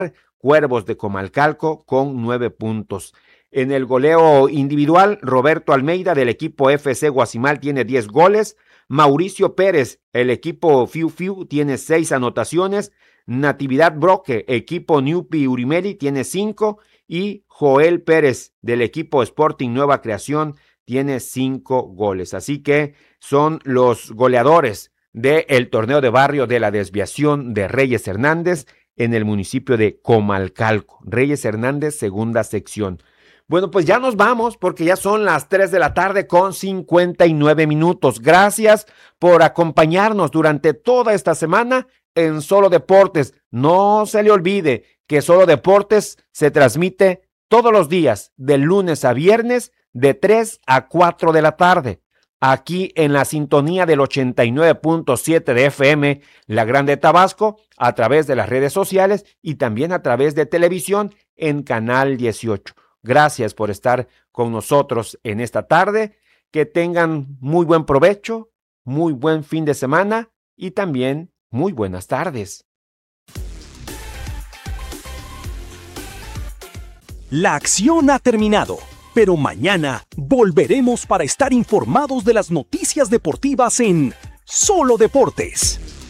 Cuervos de Comalcalco con 9 puntos. En el goleo individual, Roberto Almeida del equipo FC Guasimal tiene 10 goles. Mauricio Pérez, el equipo Fiu Fiu, tiene 6 anotaciones. Natividad Broque, equipo Newpi Urimeli, tiene 5. Y Joel Pérez del equipo Sporting Nueva Creación tiene 5 goles. Así que son los goleadores del torneo de barrio de la desviación de Reyes Hernández en el municipio de Comalcalco. Reyes Hernández, segunda sección. Bueno, pues ya nos vamos porque ya son las 3 de la tarde con 59 minutos. Gracias por acompañarnos durante toda esta semana en Solo Deportes. No se le olvide que Solo Deportes se transmite todos los días, de lunes a viernes, de 3 a 4 de la tarde. Aquí en la sintonía del 89.7 de FM, La Grande Tabasco, a través de las redes sociales y también a través de televisión en Canal 18. Gracias por estar con nosotros en esta tarde. Que tengan muy buen provecho, muy buen fin de semana y también muy buenas tardes. La acción ha terminado, pero mañana volveremos para estar informados de las noticias deportivas en Solo Deportes.